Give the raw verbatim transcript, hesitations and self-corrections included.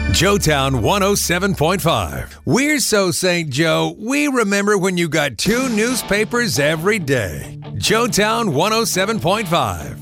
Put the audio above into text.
Joetown one oh seven point five. We're so Saint Joe, we remember when you got two newspapers every day. Joetown one oh seven point five.